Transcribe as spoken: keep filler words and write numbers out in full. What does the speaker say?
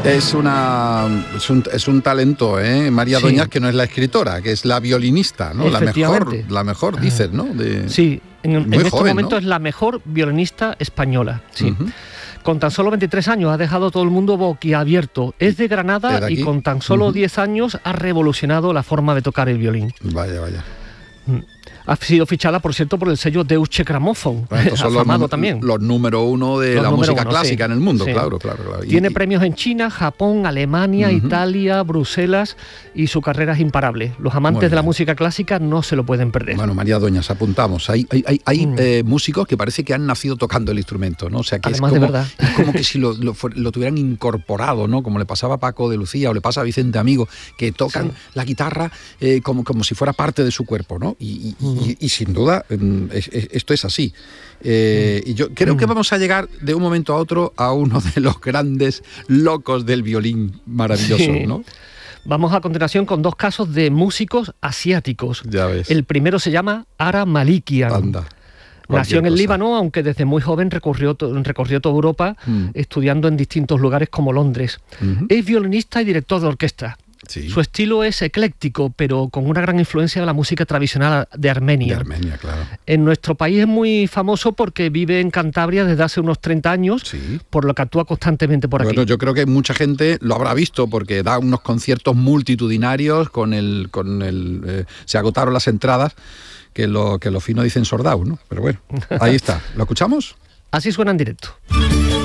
Es una es un, es un talento, ¿eh? María Sí. Doñas, que no es la escritora, que es la violinista, ¿no? La mejor, Efectivamente. la mejor, dices, ¿no? De... Sí, en, en Muy este joven, momento ¿no? es la mejor violinista española. Sí. Ujú. Con tan solo veintitrés años ha dejado a todo el mundo boquiabierto. Es de Granada ¿De aquí? y con tan solo Ujú. diez años ha revolucionado la forma de tocar el violín. Vaya, vaya. Ha sido fichada, por cierto, por el sello Deutsche Grammophon, Bueno, estos son los, afamado num- también. los número uno de Los la número música uno, clásica sí. en el mundo, Sí. claro, claro, claro. Y- Tiene y- premios en China, Japón, Alemania, Ujú. Italia, Bruselas, y su carrera es imparable. Los amantes Muy de la bien. música clásica no se lo pueden perder. Bueno, María Doñas, apuntamos. Hay, hay, hay, hay, Mm. eh, músicos que parece que han nacido tocando el instrumento, ¿no? O sea, que Además, es de como, verdad. es como que si lo, lo, fuer- lo tuvieran incorporado, ¿no? Como le pasaba a Paco de Lucía o le pasa a Vicente Amigo, que tocan Sí. la guitarra eh, como, como si fuera parte de su cuerpo, ¿no? Y, y- y- y sin duda, mm, es- es- esto es así. Eh, y yo creo que vamos a llegar de un momento a otro a uno de los grandes locos del violín maravilloso, Sí. ¿no? Vamos a continuación con dos casos de músicos asiáticos. Ya ves. El primero se llama Ara Malikian. Anda. Nació Cualquier en el cosa. Líbano, aunque desde muy joven recorrió, to- recorrió toda Europa, Mm. estudiando en distintos lugares como Londres. Ujú. Es violinista y director de orquesta. Sí. Su estilo es ecléctico, pero con una gran influencia de la música tradicional de Armenia. De Armenia, claro. En nuestro país es muy famoso porque vive en Cantabria desde hace unos treinta años, Sí. por lo que actúa constantemente por aquí. Bueno, yo creo que mucha gente lo habrá visto porque da unos conciertos multitudinarios con el, con el, eh, se agotaron las entradas, que lo que lo fino dicen sold out, ¿no? Pero bueno, ahí está. ¿Lo escuchamos? Así suena en directo.